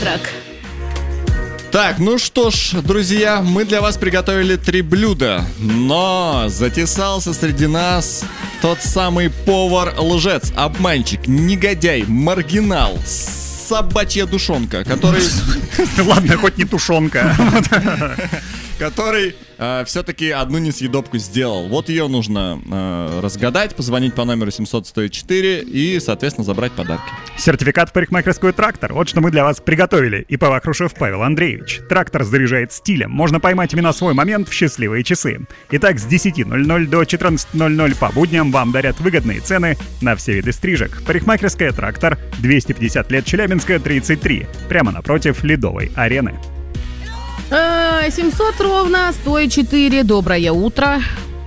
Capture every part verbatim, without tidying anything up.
завтрак. Так, ну что ж, друзья, мы для вас приготовили три блюда, но затесался среди нас тот самый повар-лжец, обманщик, негодяй, маргинал, собачья душонка, который... Ладно, хоть не тушенка. Который э, все-таки одну несъедобку сделал. Вот ее нужно э, разгадать, позвонить по номеру семьсот сто четыре и, соответственно, забрать подарки. Сертификат в парикмахерскую «Трактор». Вот что мы для вас приготовили. И Вахрушев Павел Андреевич. «Трактор» заряжает стилем. Можно поймать именно свой момент в счастливые часы. Итак, с десяти ноль-ноль до четырнадцати ноль-ноль по будням вам дарят выгодные цены на все виды стрижек. Парикмахерская «Трактор», двести пятьдесят лет, Челябинская, тридцать три. Прямо напротив Ледовой арены. семьсот ровно, сто четыре. Доброе утро.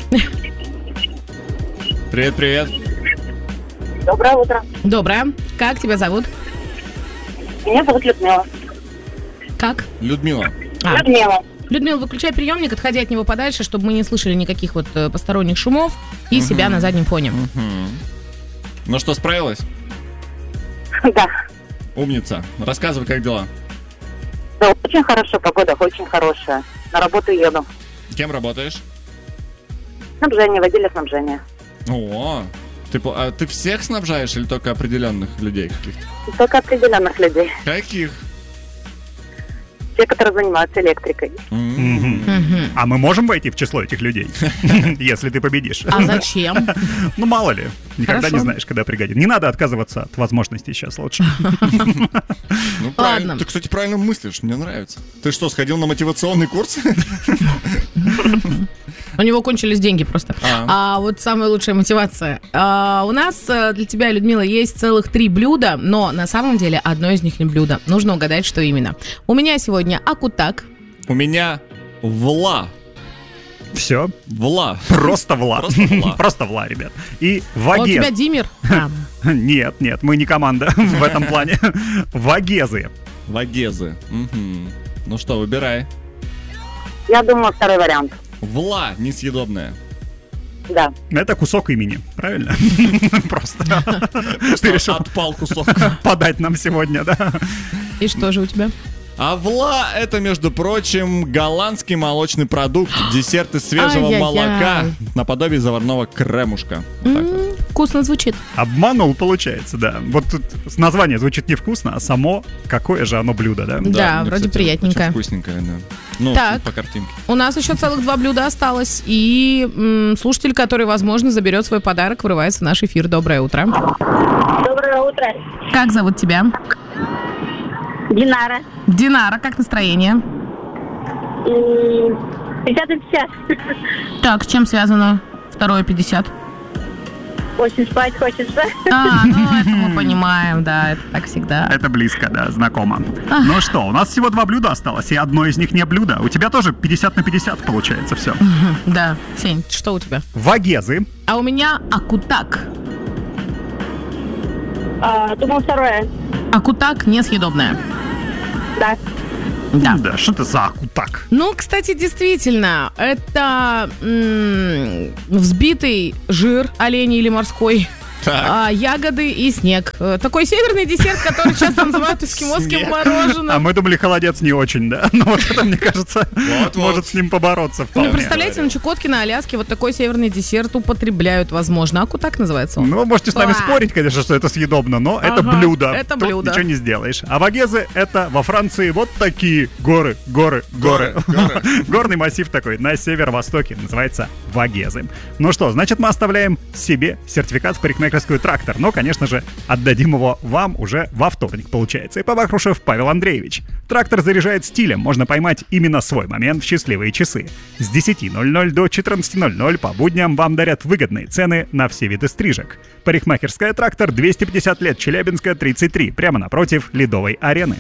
Привет, привет. Доброе утро. Доброе. Как тебя зовут? Меня зовут Людмила. Как? Людмила. А. Людмила. Людмила, выключай приемник, отходи от него подальше, чтобы мы не слышали никаких вот э, посторонних шумов и угу. себя на заднем фоне. Угу. Ну что, справилась? Да. Умница. Рассказывай, как дела? Да, очень хорошо, погода очень хорошая. На работу еду. Кем работаешь? Снабжение, в отделе снабжения. О, ты, а ты всех снабжаешь или только определенных людей каких-то? Только определенных людей. Каких? Те, которые занимаются электрикой. Mm-hmm. Mm-hmm. А мы можем войти в число этих людей, если ты победишь? А зачем? Ну, мало ли. Никогда Хорошо. Не знаешь, когда пригодится. Не надо отказываться от возможностей сейчас лучше. Ну, правильно. Ты, кстати, правильно мыслишь, мне нравится. Ты что, сходил на мотивационный курс? У него кончились деньги просто. А, а вот самая лучшая мотивация. А, у нас для тебя, Людмила, есть целых три блюда, но на самом деле одно из них не блюдо. Нужно угадать, что именно. У меня сегодня акутак. У меня вла. Все? Вла. Просто вла. Просто вла. Просто вла, ребят. И вагез. А у тебя Димир? Нет, нет, мы не команда в этом плане. Вагезы. Вагезы. Ну что, выбирай. Я думаю, второй вариант. Вла несъедобная. Да. Это кусок имени, правильно? Просто. Ты решил отпал кусок подать нам сегодня, да? И что же у тебя? А вла — это, между прочим, голландский молочный продукт, десерт из свежего Ай-яй-яй. молока наподобие заварного кремушка. М-м, вкусно звучит. Обманул, получается, да. Вот тут название звучит невкусно, а само какое же оно блюдо, да? Да, Да, вроде кстати, приятненькое. очень вкусненькое, да. Ну, Так. по картинке. У нас еще целых два блюда осталось. И м, слушатель, который, возможно, заберет свой подарок, врывается в наш эфир. Доброе утро. Доброе утро. Как зовут тебя? Динара. Динара, как настроение? пятьдесят на пятьдесят. Так, с чем связано второе пятьдесят? Очень спать хочется. А, ну это мы понимаем, да, это так всегда. Это близко, да, знакомо. Ах. Ну что, у нас всего два блюда осталось, и одно из них не блюдо. У тебя тоже пятьдесят на пятьдесят получается все. Да, Сень, что у тебя? Вагезы. А у меня акутак. А, думаю, второе. Акутак несъедобное. Да. Да. Да, что это за акутак? Ну, кстати, действительно, это м- взбитый жир оленей или морской, а, ягоды и снег. Э, Такой северный десерт, который часто называют эскимосским Снег. мороженым. А мы думали, холодец не очень, да? Ну вот это, мне кажется, Вот-вот. может с ним побороться вполне. Ну, представляете, на Чукотке, на Аляске вот такой северный десерт употребляют, возможно. Акутак называется он. Ну, можете с нами А. спорить, конечно, что это съедобно, но это Ага, блюдо. это Тут блюдо. ничего не сделаешь. А вагезы — это во Франции вот такие горы, горы, горы. Горы, Горный массив такой на северо-востоке, называется Вагезы. Ну что, значит, мы оставляем себе сертификат в парикмахерскую «Трактор», но, конечно же, отдадим его вам уже во вторник, получается. И Вахрушев Павел Андреевич. «Трактор» заряжает стилем, можно поймать именно свой момент в счастливые часы. С десяти ноль-ноль до четырнадцати ноль-ноль по будням вам дарят выгодные цены на все виды стрижек. Парикмахерская «Трактор», двести пятьдесят лет, Челябинская, тридцать три, прямо напротив Ледовой арены.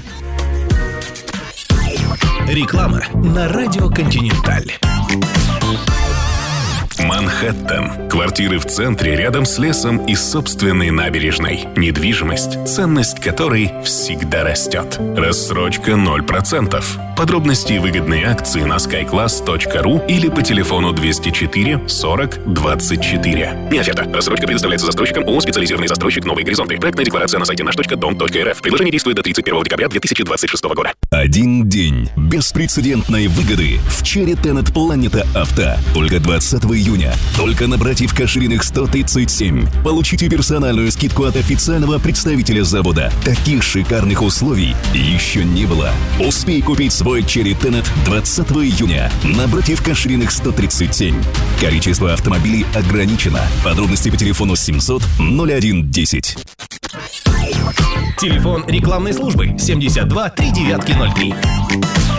Реклама на радио «Континенталь». Манхэттен. Квартиры в центре, рядом с лесом и собственной набережной. Недвижимость, ценность которой всегда растет. Рассрочка ноль процентов. Подробности и выгодные акции на скай класс точка ру или по телефону двести четыре сорок двадцать четыре. Не оферта. Рассрочка предоставляется застройщиком ООО «Специализированный застройщик Новые горизонты». Проектная декларация на сайте наш точка дом точка эр эф. Предложение действует до тридцать первого декабря две тысячи двадцать шестого года. Один день беспрецедентной выгоды в Cherry Tenet Планета Авто. Только двадцатого июня. Только на братьев Кашириных сто тридцать семь. Получите персональную скидку от официального представителя завода. Таких шикарных условий еще не было. Успей купить свой Cherry Tenet двадцатого июня на братьев Кашириных сто тридцать семь. Количество автомобилей ограничено. Подробности по телефону семьсот ноль один десять. Телефон рекламной службы семьдесят два три девятки ноль три.